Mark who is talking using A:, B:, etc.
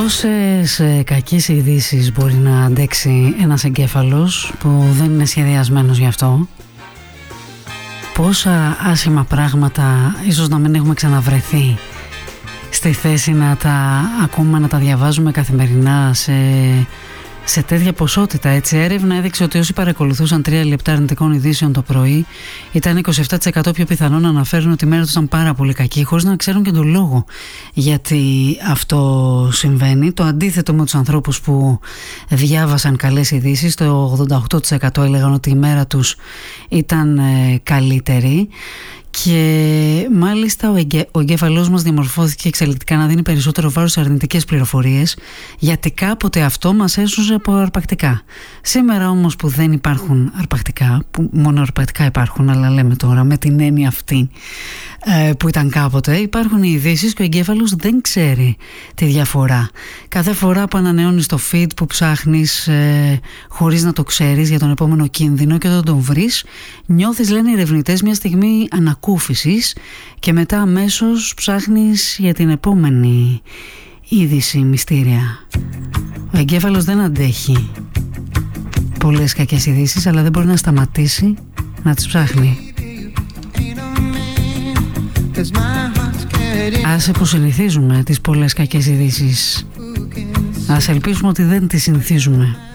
A: Πόσες κακές ειδήσεις μπορεί να αντέξει ένας εγκέφαλος που δεν είναι σχεδιασμένος γι' αυτό? Πόσα άσχημα πράγματα ίσως να μην έχουμε ξαναβρεθεί στη θέση να τα ακούμε, να τα διαβάζουμε καθημερινά σε τέτοια ποσότητα. Έτσι, έρευνα έδειξε ότι όσοι παρακολουθούσαν 3 λεπτά αρνητικών ειδήσεων το πρωί ήταν 27% πιο πιθανό να αναφέρουν ότι η μέρα τους ήταν πάρα πολύ κακή, χωρίς να ξέρουν και τον λόγο γιατί αυτό συμβαίνει. Το αντίθετο με τους ανθρώπους που διάβασαν καλές ειδήσεις, το 88% έλεγαν ότι η μέρα τους ήταν καλύτερη. Και μάλιστα ο εγκέφαλός μας διαμορφώθηκε εξελικτικά να δίνει περισσότερο βάρος σε αρνητικές πληροφορίες, γιατί κάποτε αυτό μας έσωζε από αρπακτικά. Σήμερα όμως που δεν υπάρχουν αρπακτικά, που μόνο αρπακτικά υπάρχουν, αλλά λέμε τώρα με την έννοια αυτή που ήταν κάποτε, υπάρχουν οι ειδήσεις και ο εγκέφαλος δεν ξέρει τη διαφορά. Κάθε φορά που ανανεώνεις το feed που ψάχνεις χωρίς να το ξέρεις για τον επόμενο κίνδυνο και όταν τον βρεις, νιώθεις, λένε οι ερευνητές, μια στιγμή ανακούφισης και μετά αμέσως ψάχνεις για την επόμενη είδηση μυστήρια. Ο εγκέφαλος δεν αντέχει πολλές κακές ειδήσεις, αλλά δεν μπορεί να σταματήσει να τις ψάχνει. Ας υποσυνηθίζουμε τις πολλές κακές ειδήσεις. Ας ελπίσουμε ότι δεν τις συνηθίζουμε.